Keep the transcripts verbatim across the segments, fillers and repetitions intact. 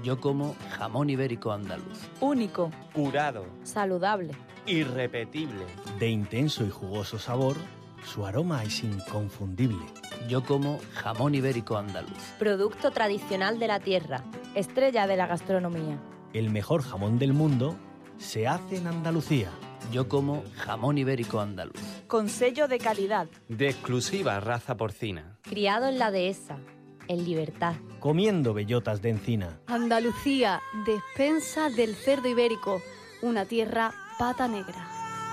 Yo como jamón ibérico andaluz. Único. Curado. Saludable. Irrepetible. De intenso y jugoso sabor, su aroma es inconfundible. Yo como jamón ibérico andaluz. Producto tradicional de la tierra, estrella de la gastronomía. El mejor jamón del mundo se hace en Andalucía. Yo como jamón ibérico andaluz. Con sello de calidad. De exclusiva raza porcina. Criado en la dehesa, en libertad. Comiendo bellotas de encina. Andalucía, despensa del cerdo ibérico, una tierra pata negra.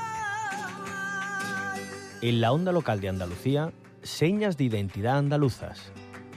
En la onda local de Andalucía, señas de identidad andaluzas.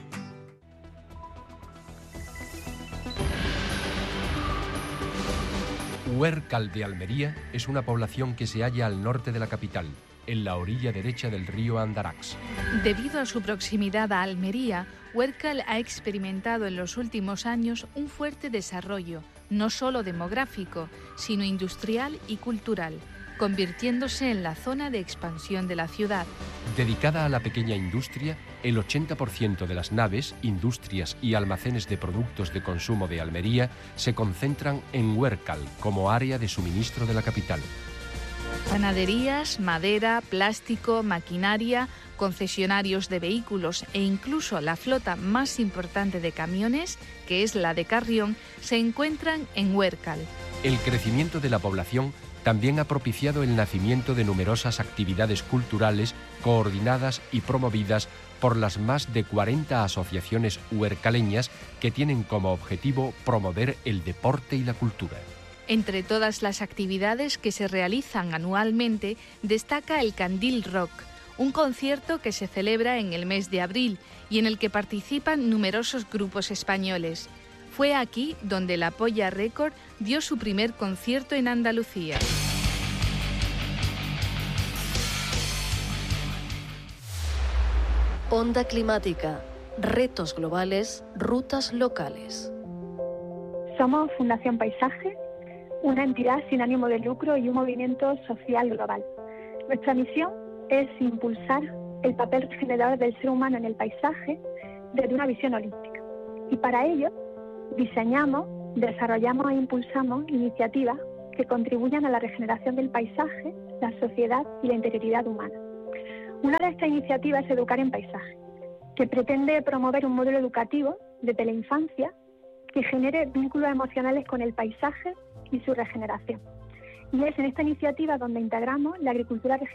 Huércal de Almería es una población que se halla al norte de la capital, en la orilla derecha del río Andarax. Debido a su proximidad a Almería, Huércal ha experimentado en los últimos años un fuerte desarrollo, no solo demográfico, sino industrial y cultural, convirtiéndose en la zona de expansión de la ciudad. Dedicada a la pequeña industria, el ochenta por ciento de las naves, industrias y almacenes de productos de consumo de Almería se concentran en Huércal como área de suministro de la capital. Panaderías, madera, plástico, maquinaria, concesionarios de vehículos e incluso la flota más importante de camiones, que es la de Carrión, se encuentran en Huércal. El crecimiento de la población también ha propiciado el nacimiento de numerosas actividades culturales coordinadas y promovidas por las más de cuarenta asociaciones huércaleñas que tienen como objetivo promover el deporte y la cultura. Entre todas las actividades que se realizan anualmente destaca el Candil Rock, un concierto que se celebra en el mes de abril y en el que participan numerosos grupos españoles. Fue aquí donde la Polla Record dio su primer concierto en Andalucía. Onda climática, retos globales, rutas locales. Somos Fundación Paisaje, una entidad sin ánimo de lucro y un movimiento social global. Nuestra misión es impulsar el papel regenerador del ser humano en el paisaje desde una visión holística. Y para ello, diseñamos, desarrollamos e impulsamos iniciativas que contribuyan a la regeneración del paisaje, la sociedad y la interioridad humana. Una de estas iniciativas es Educar en Paisaje, que pretende promover un modelo educativo desde la infancia que genere vínculos emocionales con el paisaje y su regeneración. Y es en esta iniciativa donde integramos la agricultura regenerativa